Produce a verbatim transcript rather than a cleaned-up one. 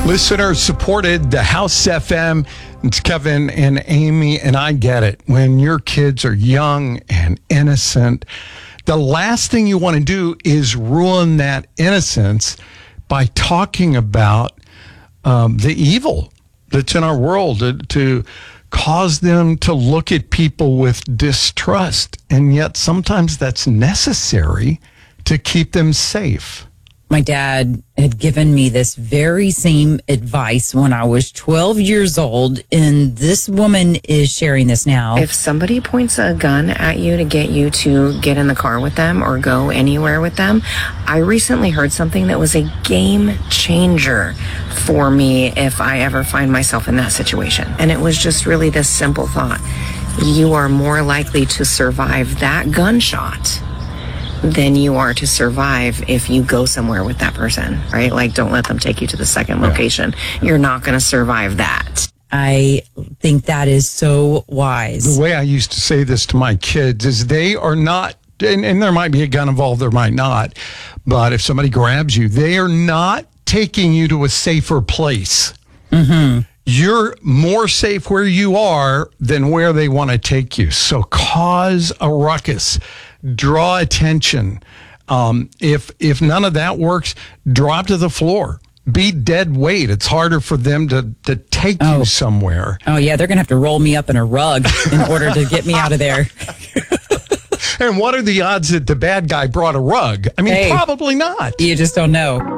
Listener supported the House F M. It's Kevin and Amy, and I get it. When your kids are young and innocent, the last thing you want to do is ruin that innocence by talking about um, the evil that's in our world, to, to cause them to look at people with distrust. And yet sometimes that's necessary to keep them safe. My dad had given me this very same advice when I was twelve years old, and this woman is sharing this now. If somebody points a gun at you to get you to get in the car with them or go anywhere with them, I recently heard something that was a game changer for me if I ever find myself in that situation. And it was just really this simple thought. You are more likely to survive that gunshot than you are to survive if you go somewhere with that person, right? Like, don't let them take you to the second location. You're not going to survive that. I think that is so wise. The way I used to say this to my kids is they are not, and, and there might be a gun involved, there might not, but if somebody grabs you, they are not taking you to a safer place. Mm-hmm. You're more safe where you are than where they want to take you. So cause a ruckus. Draw attention. Um, if if none of that works, drop to the floor. Be dead weight. It's harder for them to, to take oh. you somewhere. Oh, yeah. They're going to have to roll me up in a rug in order to get me out of there. And what are the odds that the bad guy brought a rug? I mean, hey, probably not. You just don't know.